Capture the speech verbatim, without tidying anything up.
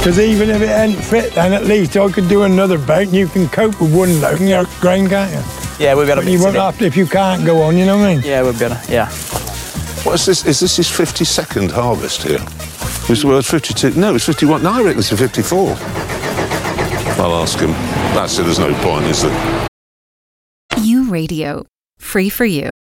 Because even if it ain't fit, then at least I could do another boat and you can cope with one load in your grain, can't you? Yeah, we'll be able to But you mix won't it in. have to if you can't go on, you know what I mean? Yeah, we'll be able to, yeah. What is this? Is this his fifty-second harvest here? Was the word fifty-two? No, it's fifty-one. No, I reckon it's a fifty-four. I'll ask him. That's it, there's no point, is there? U Radio. Free for you.